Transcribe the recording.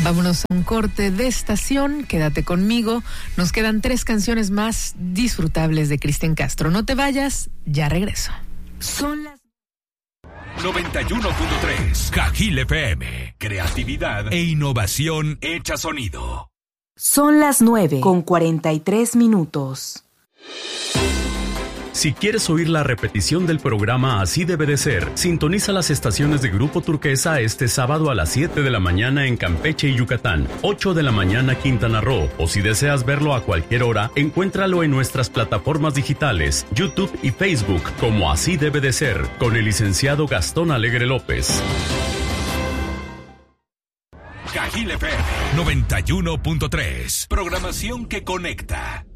Vámonos a un corte de estación, quédate conmigo. Nos quedan 3 canciones más disfrutables de Cristian Castro. No te vayas, ya regreso. Son las 91.3 Cajil FM. Creatividad e innovación hecha sonido. Son las 9:43. Si quieres oír la repetición del programa Así Debe de Ser, sintoniza las estaciones de Grupo Turquesa este sábado a las 7 de la mañana en Campeche y Yucatán, 8 de la mañana Quintana Roo, o si deseas verlo a cualquier hora, encuéntralo en nuestras plataformas digitales, YouTube y Facebook, como Así Debe de Ser, con el licenciado Gastón Alegre López. Cajil FM 91.3. Programación que conecta.